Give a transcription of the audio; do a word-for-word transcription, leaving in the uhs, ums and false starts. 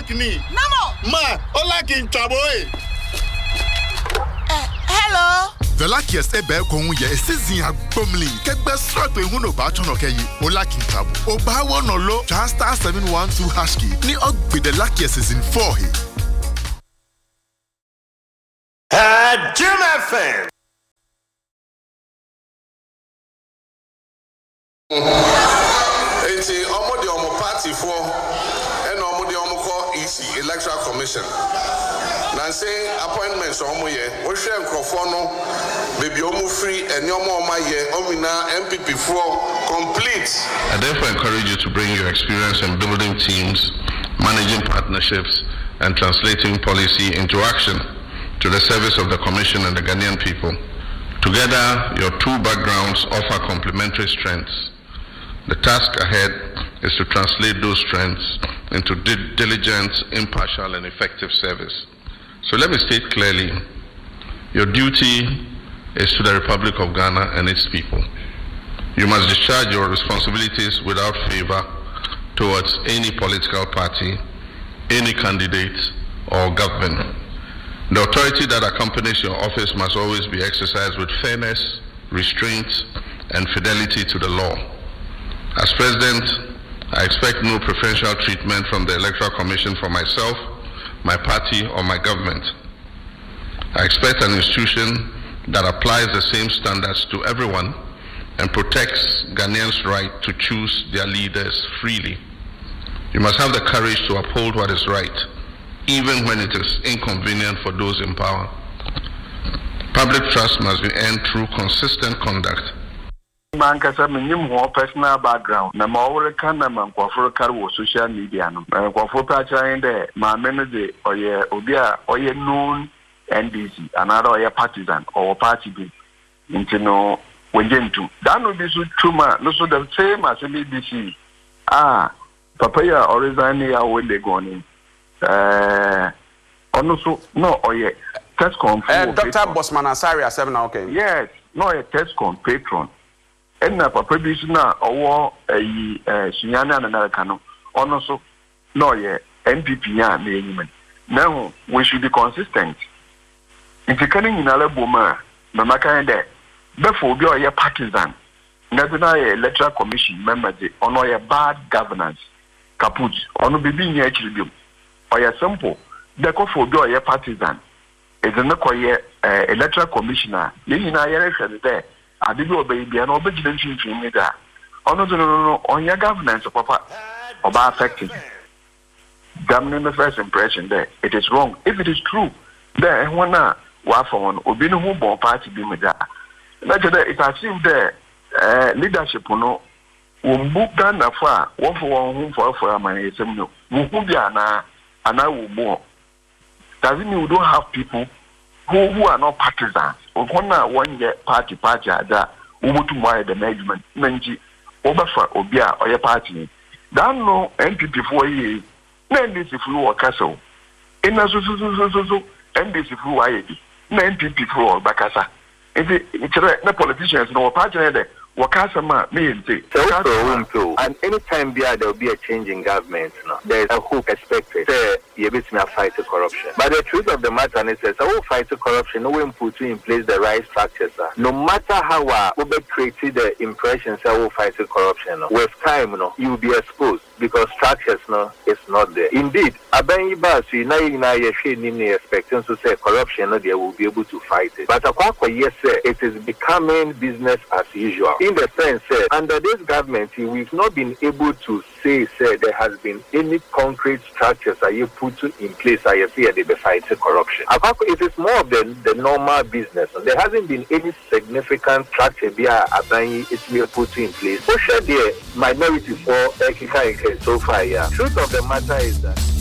ni. Namo. Ma, ola kin trouble. Uh, hello. The luckiest ebe kohun ye season agbomlin kegbe strut ehun no ba tono keyi ola kin trouble. Oba won lo just star seven one two hash key ni ogbe the luckiest season four he. Uh, Jim F M. Enti omo de omo party for and omo de omo call E C Electoral Commission. Na say appointments omo ye wo hwe nkrofo no baby omo free and omo oma ye omina M P P for complete. I therefore encourage you to bring your experience in building teams, managing partnerships and translating policy into action to the service of the Commission and the Ghanaian people. Together, your two backgrounds offer complementary strengths. The task ahead is to translate those strengths into di- diligent, impartial, and effective service. So let me state clearly, your duty is to the Republic of Ghana and its people. You must discharge your responsibilities without favor towards any political party, any candidate, or government. The authority that accompanies your office must always be exercised with fairness, restraint, and fidelity to the law. As President, I expect no preferential treatment from the Electoral Commission for myself, my party, or my government. I expect an institution that applies the same standards to everyone and protects Ghanaians' right to choose their leaders freely. You must have the courage to uphold what is right, even when it is inconvenient for those in power. Public trust must be earned through consistent conduct. Man kasa minim ho personal background na ma wore kan na man kwaforo kar wo social media no man kwaforo pa chan de ma me de oye obi a oye known N D C another oye partisan or party bi nti no wenjentu that no be so true ma no so the same as the B C ah papa ya orizani ya wele goni eh ono so no oye test confirm uh, Doctor Bosman Asari asem na okay yes no oye test confirm patron enna papa bi na owo ayi eh sunyana na na kanu ono so no ye N P P ya na enyim now we should be consistent if you can inala boma mama kan de before bi oye partisan na na ye electoral commission member de ono ye bad governance kaput ono bibi nya akiri bi oye simple de ko for bi oye partisan is na ko ye electoral commissioner ye nyina ye rehwe de adibi obey bia na obegide nfinfin mi da ono do no no onya governance papa oba affected damn the first impression there it is wrong if it is true there when na wa for one obi no hu bon party bi mi da na je it assume there uh, leadership no wombu Ghana fa wo for one hu for for amane sem no wo hu bia na ana wo bo doesn't mean we don't have people who who are not partisans or one year party party ada ubutu mwa the management nanji obafa obi a oye party that no N P P for ye na N D C fu wo kasa ina so so so so so N D C fu wa ye na N P P fu bakasa enti ikere na politicians no party na de wakasa ma me nte so and anytime there will be a change in government no there is a hope expected say you be to fight the corruption but the truth of the matter is that we fight the corruption no one put in place the right structures no matter how we be created the impression say we fight the corruption no with time no you will be exposed because structures no is not there indeed aben iba so na na ye hwe ni na expecting to say corruption no there will be able to fight it but akwa yes sir it is becoming business as usual in the sense uh, under this government we've not been able to say say there has been any concrete structures that you put in place that you see they be fighting corruption. It is more of the, the normal business. There hasn't been any significant structure it's been put in place. So share the minority for so far, yeah. Truth of the matter is that